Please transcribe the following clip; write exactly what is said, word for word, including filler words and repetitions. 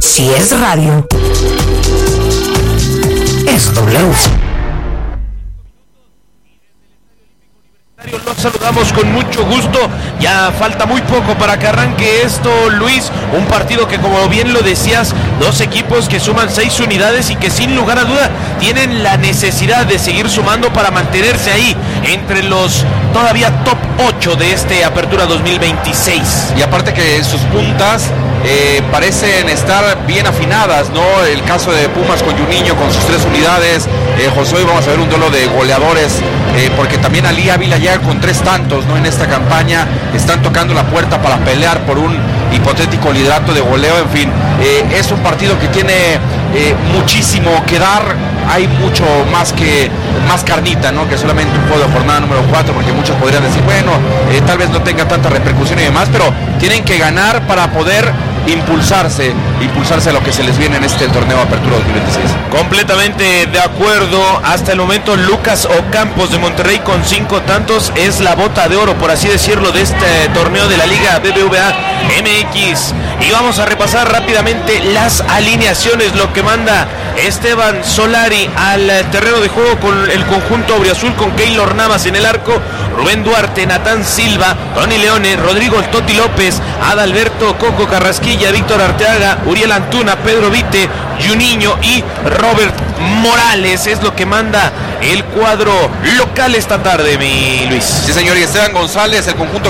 Si es radio, es W. Los saludamos con mucho gusto, ya falta muy poco para que arranque esto, Luis, un partido que, como bien lo decías, dos equipos que suman seis unidades y que sin lugar a duda tienen la necesidad de seguir sumando para mantenerse ahí entre los todavía top ocho de este Apertura dos mil veintiséis. Y aparte que sus puntas eh, parecen estar bien afinadas, ¿no? El caso de Pumas con Juninho con sus tres unidades, eh, Josué, vamos a ver un duelo de goleadores, eh, porque también Ali Ávila ya con tres tantos, ¿no? En esta campaña están tocando la puerta para pelear por un hipotético liderato de goleo. En fin, eh, es un partido que tiene eh, muchísimo que dar. Hay mucho más que más carnita, ¿no? Que solamente un juego de jornada número cuatro, porque muchos podrían decir, bueno, eh, tal vez no tenga tanta repercusión y demás, pero tienen que ganar para poder impulsarse, impulsarse a lo que se les viene en este torneo Apertura dos mil veintiséis. Completamente de acuerdo. Hasta el momento Lucas Ocampos de Monterrey con cinco tantos es la bota de oro, por así decirlo, de este torneo de la Liga B B V A M X. Y vamos a repasar rápidamente las alineaciones, lo que manda Esteban Solari al terreno de juego con el conjunto auriazul, con Keylor Navas en el arco, Rubén Duarte, Natán Silva, Tony Leone, Rodrigo El Toti López, Adalberto Coco Carrasquilla, Víctor Arteaga, Uriel Antuna, Pedro Vite, Juninho y Robert Morales. Es lo que manda el cuadro local esta tarde, mi Luis. Sí, señor, y Esteban González, el conjunto